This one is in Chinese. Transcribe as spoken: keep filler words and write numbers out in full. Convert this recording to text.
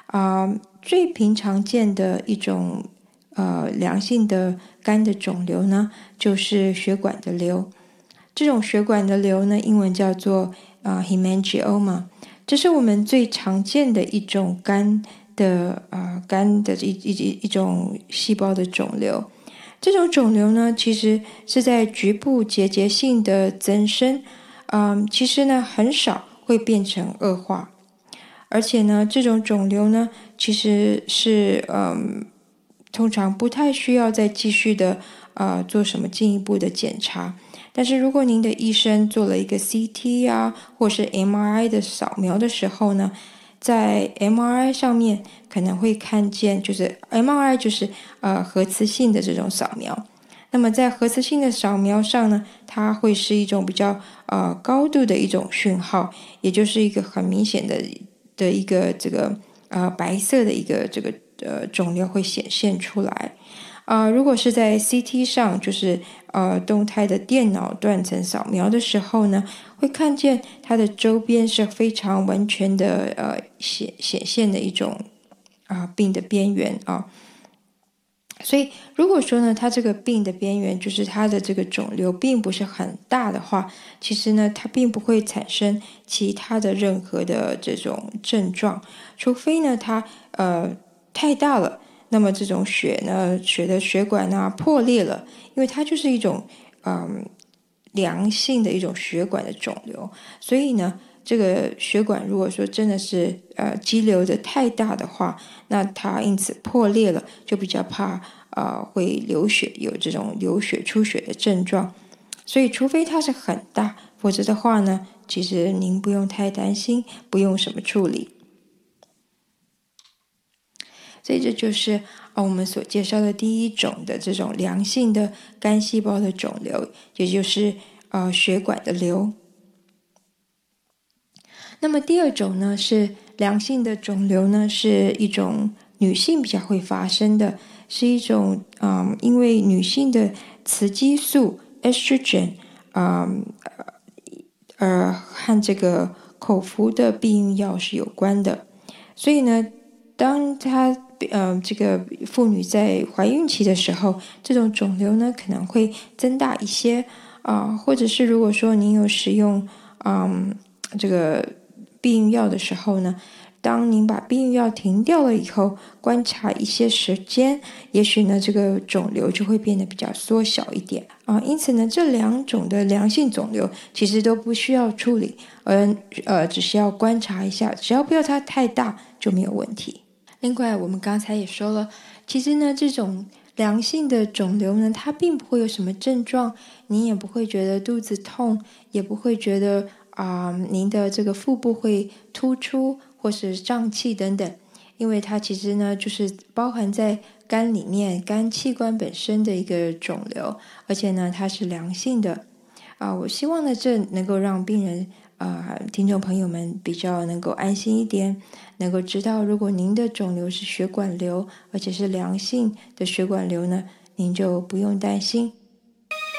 啊、呃最平常见的一种呃良性的肝的肿瘤呢，就是血管的瘤。这种血管的瘤呢，英文叫做呃 hemangioma， 这是我们最常见的一种肝的呃肝的一一一种细胞的肿瘤。这种肿瘤呢，其实是在局部结节性的增生，嗯，其实呢很少会变成恶化，而且呢，这种肿瘤呢，其实是嗯，通常不太需要再继续的呃做什么进一步的检查。但是如果您的医生做了一个 C T 啊，或是 M R I 的扫描的时候呢，在 M R I 上面可能会看见，就是 M R I 就是呃核磁性的这种扫描。那么在核磁性的扫描上呢，它会是一种比较呃高度的一种讯号，也就是一个很明显的的一个这个呃白色的一个这个呃肿瘤会显现出来。啊、呃，如果是在 C T 上，就是呃动态的电脑断层扫描的时候呢，会看见它的周边是非常完全的呃显显现的一种啊、呃、病的边缘啊。所以如果说呢，它这个病的边缘就是它的这个肿瘤并不是很大的话，其实呢，它并不会产生其他的任何的这种症状，除非呢它呃太大了。那么这种血呢，血的血管啊破裂了，因为它就是一种嗯良性的一种血管的肿瘤，所以呢，这个血管如果说真的是呃肌瘤的太大的话，那它因此破裂了，就比较怕呃会流血，有这种流血出血的症状。所以除非它是很大，否则的话呢，其实您不用太担心，不用什么处理。所以这就是呃我们所介绍的第一种的这种良性的肝细胞的肿瘤，也就是呃血管的瘤。那么第二种呢是良性的肿瘤呢，是一种女性比较会发生的，是一种嗯因为女性的雌激素 estrogen 嗯呃和这个口服的避孕药是有关的。所以呢，当她呃这个妇女在怀孕期的时候，这种肿瘤呢可能会增大一些啊、呃，或者是如果说您有使用嗯这个避孕药的时候呢，当您把避孕药停掉了以后，观察一些时间，也许呢这个肿瘤就会变得比较缩小一点啊。因此呢，这两种的良性肿瘤其实都不需要处理，而呃只是要观察一下，只要不要它太大就没有问题。另外，我们刚才也说了，其实呢这种良性的肿瘤呢，它并不会有什么症状，您也不会觉得肚子痛，也不会觉得啊、呃您的这个腹部会突出或是胀气等等，因为它其实呢就是包含在肝里面，肝器官本身的一个肿瘤，而且呢它是良性的啊、我希望呢这能够让病人啊、听众朋友们比较能够安心一点，能够知道如果您的肿瘤是血管瘤，而且是良性的血管瘤呢，您就不用担心。